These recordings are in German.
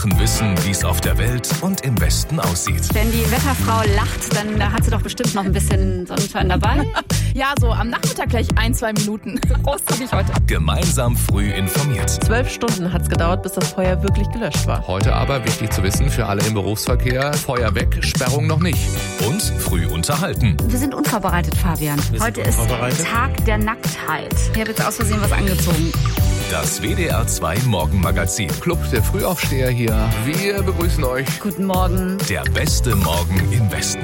Wissen, wie es auf der Welt und im Westen aussieht. Wenn die Wetterfrau lacht, dann hat sie doch bestimmt noch ein bisschen Sonnenschein dabei. Ja, so am Nachmittag gleich 1-2 Minuten. Großzügig heute. Gemeinsam früh informiert. 12 Stunden hat es gedauert, bis das Feuer wirklich gelöscht war. Heute aber, wichtig zu wissen, für alle im Berufsverkehr, Feuer weg, Sperrung noch nicht. Und früh unterhalten. Wir sind unvorbereitet, Fabian. Heute ist Tag der Nacktheit. Ich habe jetzt aus Versehen was angezogen. Das WDR 2 Morgenmagazin. Club der Frühaufsteher hier. Wir begrüßen euch. Guten Morgen. Der beste Morgen im Westen.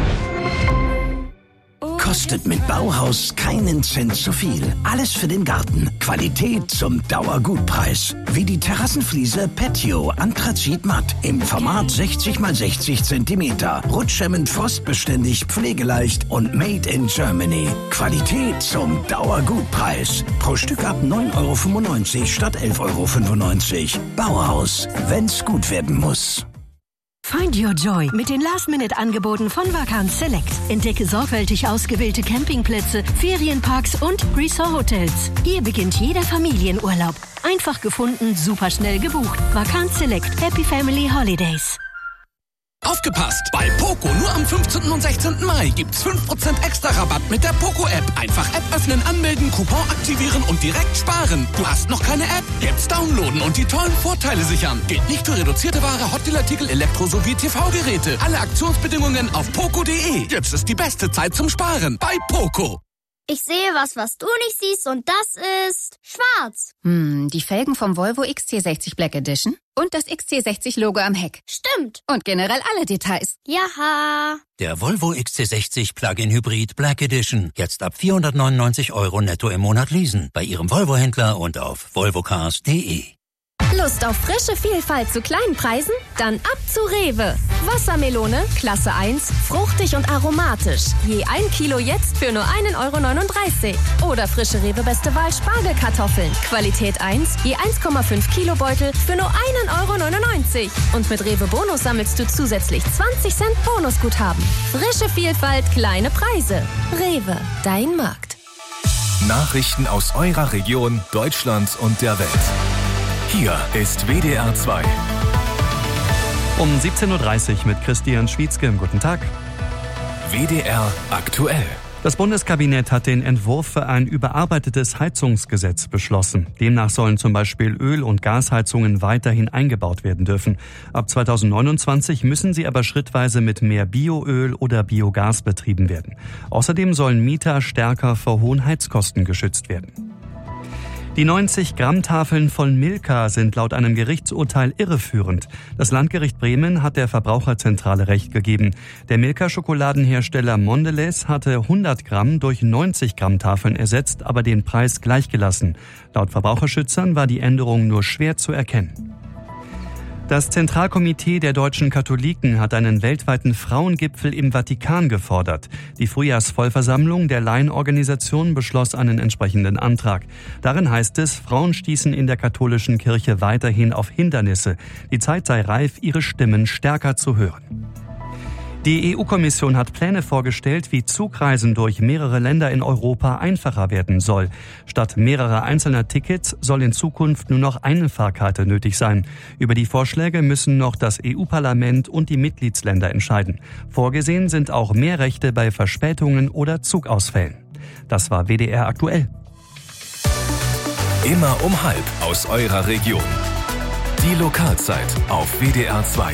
Kostet mit Bauhaus keinen Cent zu viel. Alles für den Garten. Qualität zum Dauergutpreis. Wie die Terrassenfliese Patio Anthrazit Matt im Format 60 x 60 cm. Rutschhemmend, frostbeständig, pflegeleicht und made in Germany. Qualität zum Dauergutpreis. Pro Stück ab 9,95 € statt 11,95 €. Bauhaus, wenn's gut werden muss. Find your joy mit den Last-Minute-Angeboten von Vacanz Select. Entdecke sorgfältig ausgewählte Campingplätze, Ferienparks und Resort-Hotels. Hier beginnt jeder Familienurlaub. Einfach gefunden, superschnell gebucht. Vacanz Select. Happy Family Holidays. Aufgepasst! Bei Poco nur am 15. und 16. Mai gibt's 5% extra Rabatt mit der Poco-App. Einfach App öffnen, anmelden, Coupon aktivieren und direkt sparen. Du hast noch keine App? Jetzt downloaden und die tollen Vorteile sichern. Gilt nicht für reduzierte Ware, Hotdeal-Artikel, Elektro- sowie TV-Geräte. Alle Aktionsbedingungen auf poco.de. Jetzt ist die beste Zeit zum Sparen bei Poco. Ich sehe was du nicht siehst und das ist schwarz. Die Felgen vom Volvo XC60 Black Edition und das XC60-Logo am Heck. Stimmt. Und generell alle Details. Jaha. Der Volvo XC60 Plug-in Hybrid Black Edition. Jetzt ab 499 € netto im Monat leasen. Bei Ihrem Volvo-Händler und auf volvocars.de. Lust auf frische Vielfalt zu kleinen Preisen? Dann ab zu Rewe. Wassermelone, Klasse 1, fruchtig und aromatisch. Je 1 Kilo jetzt für nur 1,39 €. Oder frische Rewe Beste Wahl Spargelkartoffeln. Qualität 1, je 1,5 Kilo Beutel für nur 1,99 €. Und mit Rewe Bonus sammelst du zusätzlich 20 Cent Bonusguthaben. Frische Vielfalt, kleine Preise. Rewe, dein Markt. Nachrichten aus eurer Region, Deutschland und der Welt. Hier ist WDR 2. Um 17:30 Uhr mit Christian Schwietzke. Guten Tag. WDR aktuell. Das Bundeskabinett hat den Entwurf für ein überarbeitetes Heizungsgesetz beschlossen. Demnach sollen zum Beispiel Öl- und Gasheizungen weiterhin eingebaut werden dürfen. Ab 2029 müssen sie aber schrittweise mit mehr Bioöl oder Biogas betrieben werden. Außerdem sollen Mieter stärker vor hohen Heizkosten geschützt werden. Die 90-Gramm-Tafeln von Milka sind laut einem Gerichtsurteil irreführend. Das Landgericht Bremen hat der Verbraucherzentrale Recht gegeben. Der Milka-Schokoladenhersteller Mondelez hatte 100 Gramm durch 90-Gramm-Tafeln ersetzt, aber den Preis gleichgelassen. Laut Verbraucherschützern war die Änderung nur schwer zu erkennen. Das Zentralkomitee der deutschen Katholiken hat einen weltweiten Frauengipfel im Vatikan gefordert. Die Frühjahrsvollversammlung der Laienorganisation beschloss einen entsprechenden Antrag. Darin heißt es, Frauen stießen in der katholischen Kirche weiterhin auf Hindernisse. Die Zeit sei reif, ihre Stimmen stärker zu hören. Die EU-Kommission hat Pläne vorgestellt, wie Zugreisen durch mehrere Länder in Europa einfacher werden soll. Statt mehrerer einzelner Tickets soll in Zukunft nur noch eine Fahrkarte nötig sein. Über die Vorschläge müssen noch das EU-Parlament und die Mitgliedsländer entscheiden. Vorgesehen sind auch mehr Rechte bei Verspätungen oder Zugausfällen. Das war WDR aktuell. Immer um 12:30 aus eurer Region. Die Lokalzeit auf WDR 2.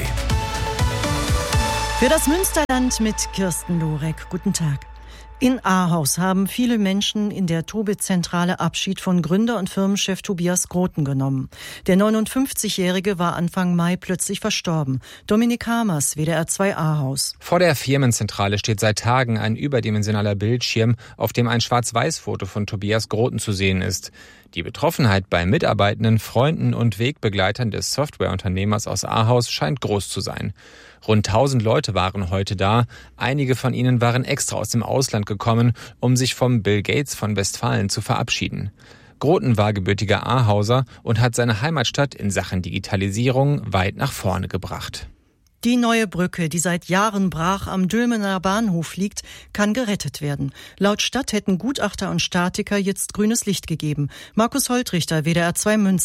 Für das Münsterland mit Kirsten Lorek. Guten Tag. In Ahaus haben viele Menschen in der Tobit-Zentrale Abschied von Gründer und Firmenchef Tobias Groten genommen. Der 59-Jährige war Anfang Mai plötzlich verstorben. Dominik Hamers, WDR 2 Ahaus. Vor der Firmenzentrale steht seit Tagen ein überdimensionaler Bildschirm, auf dem ein Schwarz-Weiß-Foto von Tobias Groten zu sehen ist. Die Betroffenheit bei Mitarbeitenden, Freunden und Wegbegleitern des Softwareunternehmers aus Ahaus scheint groß zu sein. Rund 1000 Leute waren heute da. Einige von ihnen waren extra aus dem Ausland gekommen, um sich vom Bill Gates von Westfalen zu verabschieden. Groten war gebürtiger Ahauser und hat seine Heimatstadt in Sachen Digitalisierung weit nach vorne gebracht. Die neue Brücke, die seit Jahren brach am Dülmener Bahnhof liegt, kann gerettet werden. Laut Stadt hätten Gutachter und Statiker jetzt grünes Licht gegeben. Markus Holtrichter, WDR 2 Münster.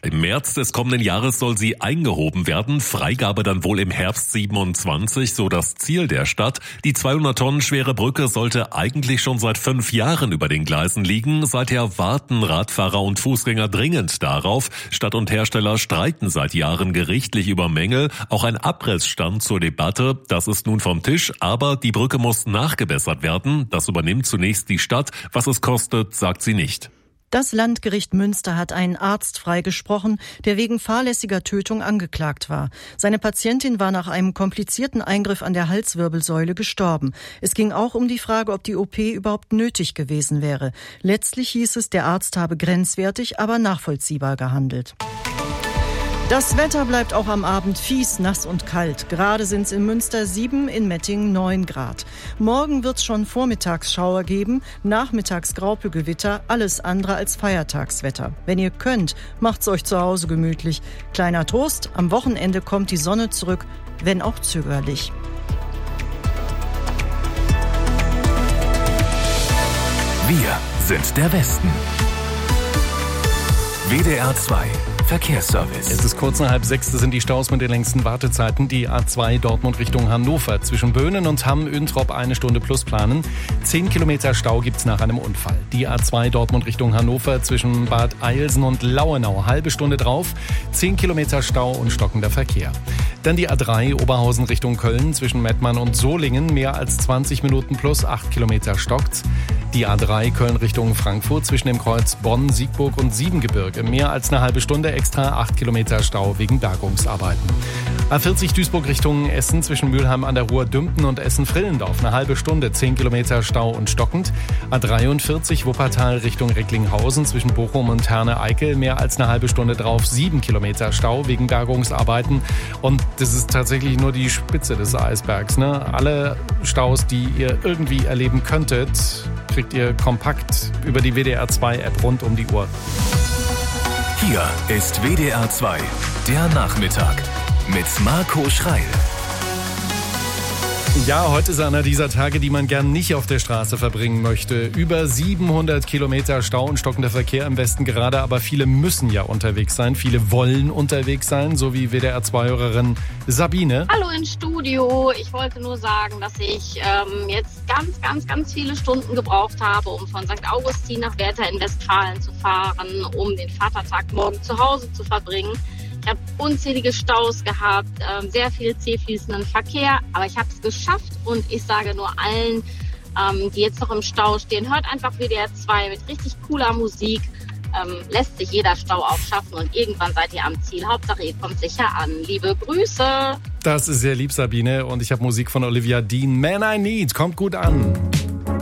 Im März des kommenden Jahres soll sie eingehoben werden. Freigabe dann wohl im Herbst 27, so das Ziel der Stadt. Die 200 Tonnen schwere Brücke sollte eigentlich schon seit 5 Jahren über den Gleisen liegen. Seither warten Radfahrer und Fußgänger dringend darauf. Stadt und Hersteller streiten seit Jahren gerichtlich über Mängel. Auch ein Abriss stand zur Debatte. Das ist nun vom Tisch, aber die Brücke muss nachgebessert werden. Das übernimmt zunächst die Stadt. Was es kostet, sagt sie nicht. Das Landgericht Münster hat einen Arzt freigesprochen, der wegen fahrlässiger Tötung angeklagt war. Seine Patientin war nach einem komplizierten Eingriff an der Halswirbelsäule gestorben. Es ging auch um die Frage, ob die OP überhaupt nötig gewesen wäre. Letztlich hieß es, der Arzt habe grenzwertig, aber nachvollziehbar gehandelt. Das Wetter bleibt auch am Abend fies, nass und kalt. Gerade sind es in Münster 7, in Mettingen 9 Grad. Morgen wird es schon Vormittagsschauer geben, nachmittags Graupelgewitter, alles andere als Feiertagswetter. Wenn ihr könnt, macht's euch zu Hause gemütlich. Kleiner Trost, am Wochenende kommt die Sonne zurück, wenn auch zögerlich. Wir sind der Westen. WDR 2 Verkehrsservice. Es ist kurz nach 5:30, das sind die Staus mit den längsten Wartezeiten. Die A2 Dortmund Richtung Hannover. Zwischen Böhnen und Hamm-Üntrop 1 Stunde plus planen. 10 Kilometer Stau gibt's nach einem Unfall. Die A2 Dortmund Richtung Hannover zwischen Bad Eilsen und Lauenau. Halbe Stunde drauf. 10 Kilometer Stau und stockender Verkehr. Dann die A3 Oberhausen Richtung Köln zwischen Mettmann und Solingen. Mehr als 20 Minuten plus 8 Kilometer stockt's. Die A3 Köln Richtung Frankfurt zwischen dem Kreuz Bonn, Siegburg und Siebengebirge. Mehr als eine halbe Stunde extra 8 Kilometer Stau wegen Bergungsarbeiten. A40 Duisburg Richtung Essen zwischen Mülheim an der Ruhr, Dümpen und Essen-Frillendorf. Eine halbe Stunde, 10 Kilometer Stau und stockend. A43 Wuppertal Richtung Recklinghausen zwischen Bochum und Herne-Eickel. Mehr als eine halbe Stunde drauf, 7 Kilometer Stau wegen Bergungsarbeiten. Und das ist tatsächlich nur die Spitze des Eisbergs, ne? Alle Staus, die ihr irgendwie erleben könntet, kriegt ihr kompakt über die WDR 2 App rund um die Uhr. Hier ist WDR 2, der Nachmittag mit Marco Schreil. Ja, heute ist einer dieser Tage, die man gern nicht auf der Straße verbringen möchte. Über 700 Kilometer Stau und stockender Verkehr im Westen gerade, aber viele müssen ja unterwegs sein. Viele wollen unterwegs sein, so wie WDR-2-Hörerin Sabine. Hallo ins Studio. Ich wollte nur sagen, dass ich jetzt ganz viele Stunden gebraucht habe, um von St. Augustin nach Werther in Westfalen zu fahren, um den Vatertag morgen zu Hause zu verbringen. Ich habe unzählige Staus gehabt, sehr viel zähfließenden Verkehr, aber ich habe es geschafft und ich sage nur allen, die jetzt noch im Stau stehen, hört einfach WDR 2 mit richtig cooler Musik, lässt sich jeder Stau auch schaffen und irgendwann seid ihr am Ziel. Hauptsache ihr kommt sicher an. Liebe Grüße. Das ist sehr lieb, Sabine, und ich habe Musik von Olivia Dean. Man I Need, kommt gut an.